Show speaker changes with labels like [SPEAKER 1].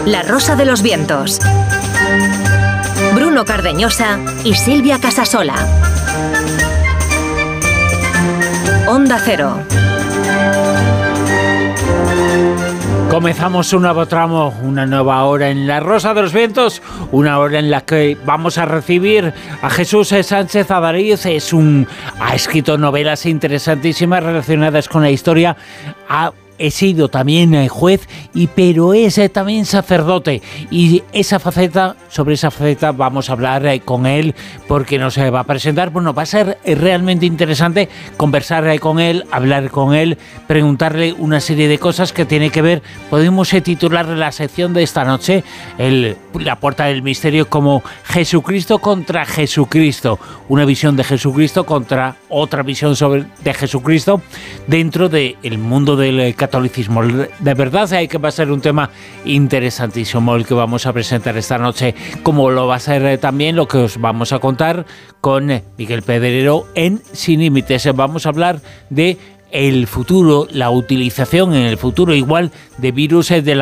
[SPEAKER 1] La Rosa de los Vientos. Bruno Cardeñosa y Silvia Casasola. Onda Cero.
[SPEAKER 2] Comenzamos un nuevo tramo, una nueva hora en La Rosa de los Vientos, una hora en la que vamos a recibir a Jesús Sánchez Adariz. Ha escrito novelas interesantísimas relacionadas con la historia. He sido también juez, pero es también sacerdote, y sobre esa faceta vamos a hablar con él, porque nos va a presentar. Bueno, va a ser realmente interesante conversar con él, hablar con él, preguntarle una serie de cosas que tiene que ver. Podemos titular la sección de esta noche, La Puerta del Misterio, como Jesucristo contra Jesucristo, una visión de Jesucristo contra otra visión de Jesucristo dentro del mundo del catolicismo. De verdad que va a ser un tema interesantísimo el que vamos a presentar esta noche, como lo va a ser también lo que os vamos a contar con Miguel Pedrero en Sin Límites. Vamos a hablar de el futuro, la utilización en el futuro igual de virus de la